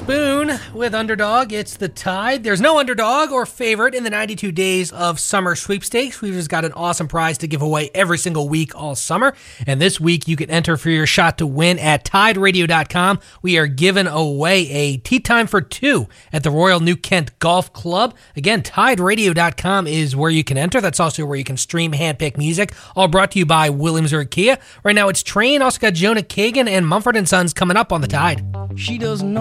Spoon with Underdog. It's the Tide. There's no underdog or favorite in the 92 days of summer sweepstakes. We've just got an awesome prize to give away every single week all summer. And this week you can enter for your shot to win at TideRadio.com. We are giving away a tee time for two at the Royal New Kent Golf Club. Again, TideRadio.com is where you can enter. That's also where you can stream handpicked music. All brought to you by Williamsburg Kia. Right now it's Train. Also got Jonah Kagan and Mumford & Sons coming up on the Tide. She doesn't know